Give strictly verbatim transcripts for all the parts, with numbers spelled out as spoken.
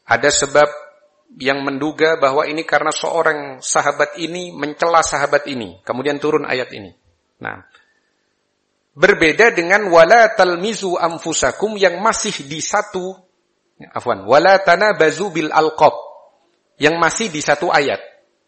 Ada sebab yang menduga bahwa ini karena seorang sahabat ini mencela sahabat ini. Kemudian turun ayat ini. Nah, berbeda dengan wala talmizu anfusakum yang masih di satu, afwan, wala tanabazu bil alqab yang masih di satu ayat.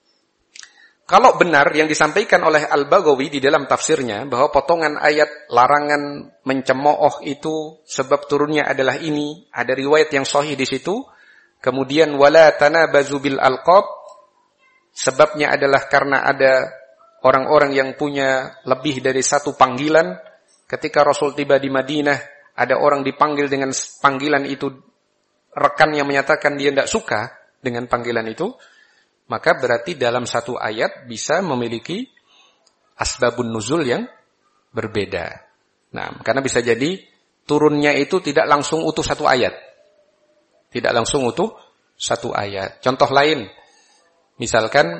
Kalau benar yang disampaikan oleh Al-Baghawi di dalam tafsirnya bahwa potongan ayat larangan mencemooh itu sebab turunnya adalah ini, ada riwayat yang sahih di situ. Kemudian wala tanabazu bil alqab sebabnya adalah karena ada orang-orang yang punya lebih dari satu panggilan. Ketika Rasul tiba di Madinah, ada orang dipanggil dengan panggilan itu, rekan yang menyatakan dia tidak suka dengan panggilan itu. Maka berarti dalam satu ayat bisa memiliki asbabun nuzul yang berbeda. Nah, karena bisa jadi turunnya itu tidak langsung utuh satu ayat. Tidak langsung utuh satu ayat. Contoh lain, misalkan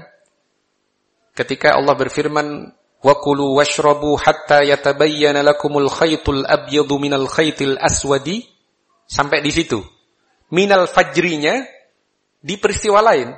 ketika Allah berfirman, wa kulu washrabu hatta yatabayyana lakumul khaytul abyadu minal khaytil aswadi, sampai di situ. Minal fajrinya di peristiwa lain.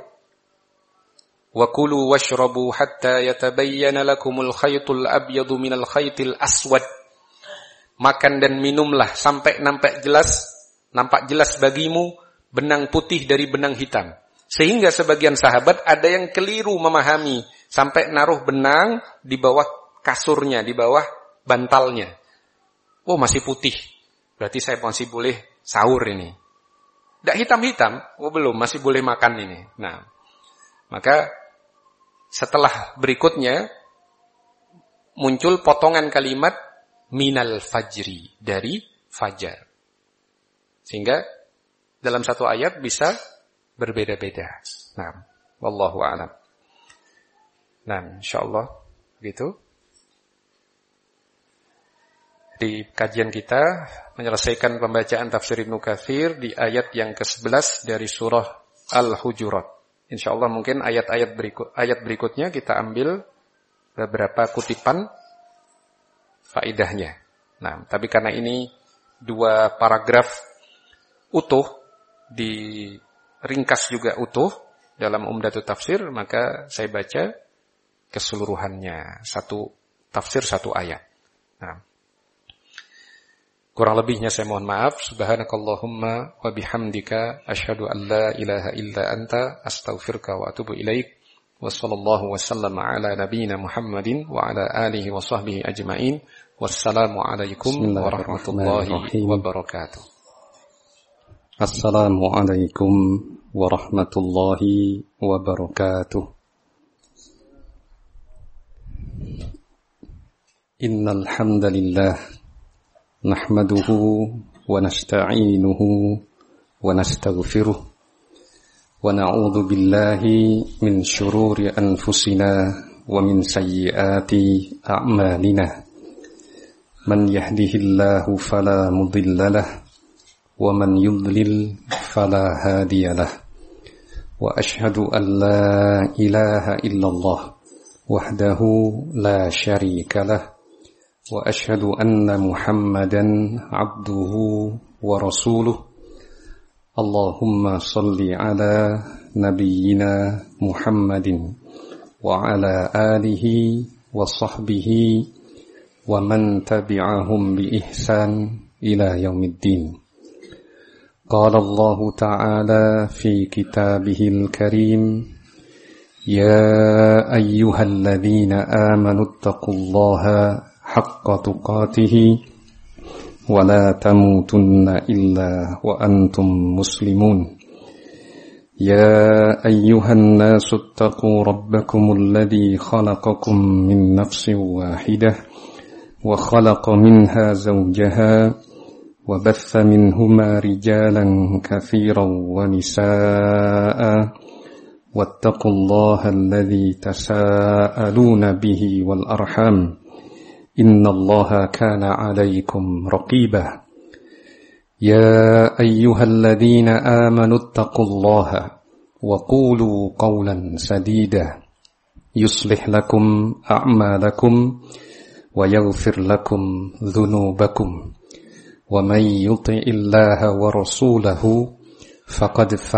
Wa kulu washrabu hatta yatabayyana lakumul khaytul abyadu minal khaytil aswad. Makan dan minumlah sampai nampak jelas, nampak jelas bagimu benang putih dari benang hitam. Sehingga sebagian sahabat ada yang keliru memahami sampai naruh benang di bawah kasurnya, di bawah bantalnya. Oh, masih putih. Berarti saya masih boleh sahur ini. Tidak hitam-hitam. Oh, belum, masih boleh makan ini. Nah, maka setelah berikutnya muncul potongan kalimat minal fajri, dari fajar. Sehingga dalam satu ayat bisa berbeda-beda. Nah, wallahu a'lam. Nah, insyaallah begitu. Di kajian kita menyelesaikan pembacaan tafsir Ibnu Katsir di ayat yang kesebelas dari surah Al-Hujurat. Insyaallah mungkin ayat-ayat berikut ayat berikutnya kita ambil beberapa kutipan faidahnya. Nah, tapi karena ini dua paragraf utuh, diringkas juga utuh dalam Umdatut Tafsir, maka saya baca keseluruhannya, satu tafsir satu ayat. Nah, kurang lebihnya saya mohon maaf. Subhanakallahumma wa bihamdika asyhadu an la ilaha illa anta astaghfiruka wa atubu ilaik. Wa sallallahu wa sallama ala nabiyyina Muhammadin wa ala alihi wa sahbihi ajma'in. Wassalamu alaikum warahmatullahi wabarakatuh. Assalamualaikum warahmatullahi wabarakatuh. Innal hamdalillah نحمده ونستعينه ونستغفره ونعوذ بالله من شرور أنفسنا ومن سيئات أعمالنا من يهده الله فلا مضل له ومن يضلل فلا هادي له وأشهد أن لا إله إلا الله وحده لا شريك له وأشهد أن محمدا عبده ورسوله اللهم صل على نبينا محمد وعلى آله وصحبه ومن تبعهم بإحسان إلى يوم الدين. قال الله تعالى في كتابه الكريم يا أيها الذين آمنوا اتقوا الله حق تقاته ولا تموتن إلا وأنتم مسلمون يا أيها الناس اتقوا ربكم الذي خلقكم من نفس واحدة وخلق منها زوجها وبث منهما رجالا كثيرا ونساء واتقوا الله الذي تساءلون به والأرحام إن الله كان عليكم رقيبا يا أيها الذين آمنوا اتقوا الله وقولوا قولا سديدا يصلح لكم أعمالكم ويغفر لكم ذنوبكم ومن يطع الله ورسوله فقد